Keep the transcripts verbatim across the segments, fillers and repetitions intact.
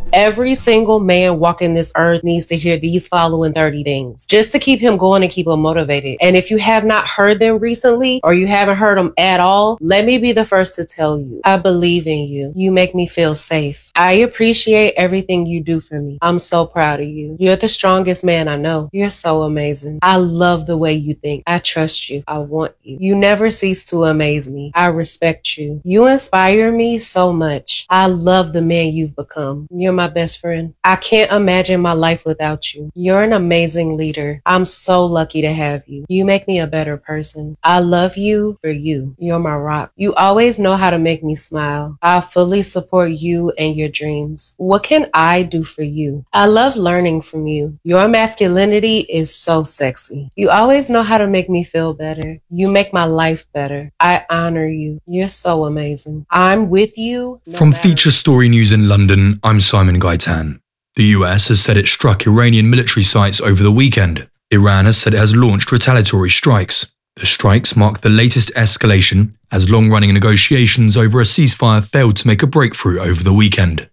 Every single man walking this earth needs to hear these following thirty things just to keep him going and keep him motivated. And if you have not heard them recently or you haven't heard them at all, let me be the first to tell you. I believe in you. You make me feel safe. I appreciate everything you do for me. I'm so proud of you. You're the strongest man I know. You're so amazing. I love the way you think. I trust you. I want you. You never cease to amaze me. I respect you. You inspire me so much. I love the man you've become. You're my best friend. I can't imagine my life without you. You're an amazing leader. I'm so lucky to have you. You make me a better person. I love you for you. You're my rock. You always know how to make me smile. I fully support you and your dreams. What can I do for you? I love learning from you. Your masculinity is so sexy. You always know how to make me feel better. You make my life better. I honor you. You're so amazing. I'm with you. No From matter- Feature Story News in London, I'm Simon Gaitan. The U S has said it struck Iranian military sites over the weekend. Iran has said it has launched retaliatory strikes. The strikes mark the latest escalation as long-running negotiations over a ceasefire failed to make a breakthrough over the weekend.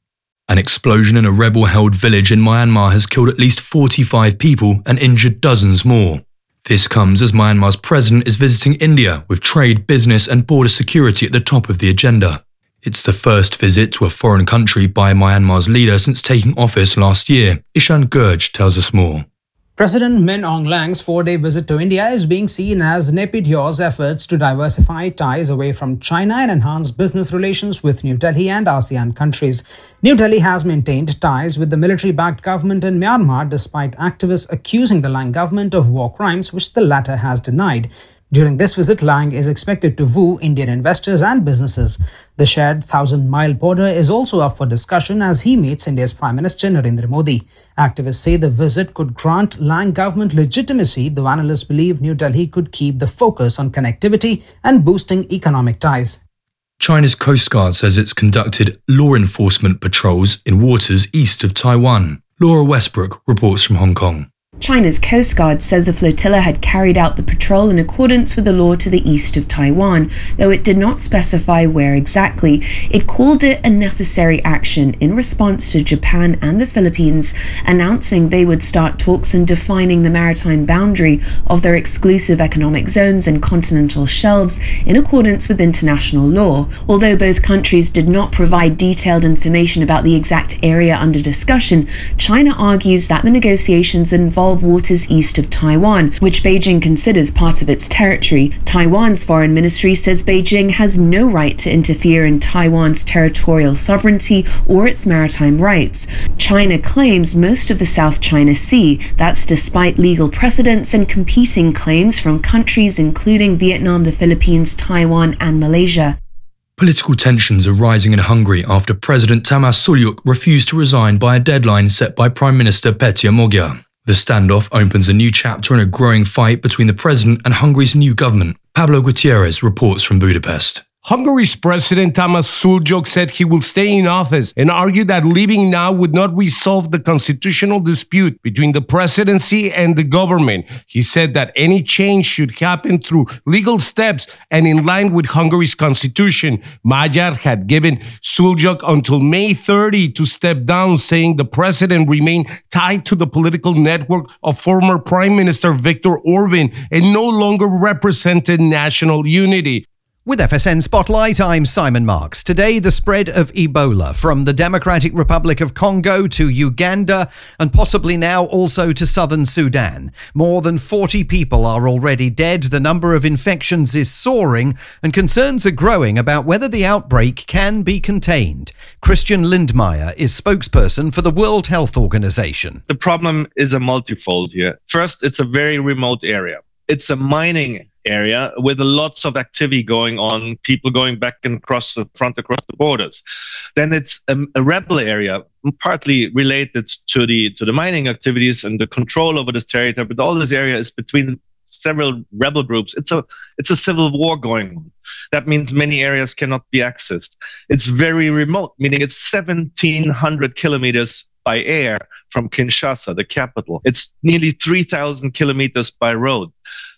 An explosion in a rebel-held village in Myanmar has killed at least forty-five people and injured dozens more. This comes as Myanmar's president is visiting India with trade, business and border security at the top of the agenda. It's the first visit to a foreign country by Myanmar's leader since taking office last year. Ishan Gurj tells us more. President Min Aung Hlaing's four-day visit to India is being seen as Naypyiddaw's efforts to diversify ties away from China and enhance business relations with New Delhi and ASEAN countries. New Delhi has maintained ties with the military-backed government in Myanmar despite activists accusing the Hlaing government of war crimes, which the latter has denied. During this visit, Hlaing is expected to woo Indian investors and businesses. The shared thousand-mile border is also up for discussion as he meets India's Prime Minister Narendra Modi. Activists say the visit could grant Hlaing government legitimacy, though analysts believe New Delhi could keep the focus on connectivity and boosting economic ties. China's Coast Guard says it's conducted law enforcement patrols in waters east of Taiwan. Laura Westbrook reports from Hong Kong. China's Coast Guard says a flotilla had carried out the patrol in accordance with the law to the east of Taiwan, though it did not specify where exactly. It called it a necessary action in response to Japan and the Philippines announcing they would start talks in defining the maritime boundary of their exclusive economic zones and continental shelves in accordance with international law. Although both countries did not provide detailed information about the exact area under discussion, China argues that the negotiations involve waters east of Taiwan, which Beijing considers part of its territory. Taiwan's foreign ministry says Beijing has no right to interfere in Taiwan's territorial sovereignty or its maritime rights. China claims most of the South China Sea. That's despite legal precedents and competing claims from countries including Vietnam, the Philippines, Taiwan, and Malaysia. Political tensions are rising in Hungary after President Tamás Sulyok refused to resign by a deadline set by Prime Minister Peter Magyar. The standoff opens a new chapter in a growing fight between the president and Hungary's new government. Pablo Gutierrez reports from Budapest. Hungary's President Tamás Sulyok said he will stay in office and argued that leaving now would not resolve the constitutional dispute between the presidency and the government. He said that any change should happen through legal steps and in line with Hungary's constitution. Magyar had given Sulyok until May thirtieth to step down, saying the president remained tied to the political network of former Prime Minister Viktor Orban and no longer represented national unity. With F S N Spotlight, I'm Simon Marks. Today, the spread of Ebola from the Democratic Republic of Congo to Uganda and possibly now also to southern Sudan. More than forty people are already dead. The number of infections is soaring and concerns are growing about whether the outbreak can be contained. Christian Lindmeier is spokesperson for the World Health Organization. The problem is a multifold here. First, it's a very remote area. It's a mining area with lots of activity going on, people going back and across the front, across the borders. Then it's a, a rebel area, partly related to the to the mining activities and the control over this territory. But all this area is between several rebel groups. It's a it's a civil war going on. That means many areas cannot be accessed. It's very remote, meaning it's seventeen hundred kilometers by air from Kinshasa, the capital. It's nearly three thousand kilometers by road.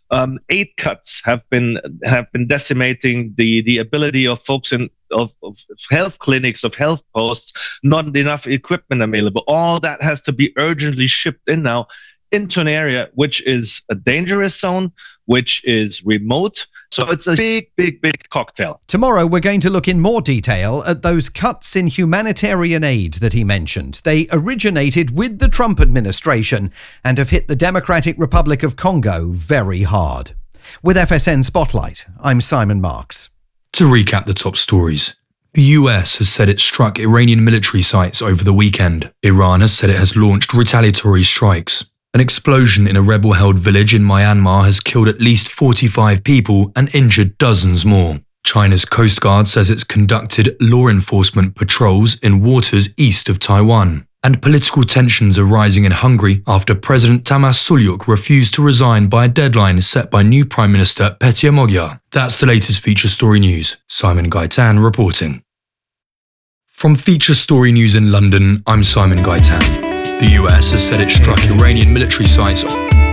Um, eight cuts have been have been decimating the the ability of folks in of, of health clinics, of health posts, not enough equipment available. All that has to be urgently shipped in now into an area which is a dangerous zone, which is remote. So it's a big, big, big cocktail. Tomorrow, we're going to look in more detail at those cuts in humanitarian aid that he mentioned. They originated with the Trump administration and have hit the Democratic Republic of Congo very hard. With F S N Spotlight, I'm Simon Marks. To recap the top stories, the U S has said it struck Iranian military sites over the weekend. Iran has said it has launched retaliatory strikes. An explosion in a rebel-held village in Myanmar has killed at least forty-five people and injured dozens more. China's Coast Guard says it's conducted law enforcement patrols in waters east of Taiwan. And political tensions are rising in Hungary after President Tamás Sulyok refused to resign by a deadline set by new Prime Minister Péter Magyar. That's the latest Feature Story News. Simon Gaitan reporting. From Feature Story News in London, I'm Simon Gaitan. The U S has said it struck Iranian military sites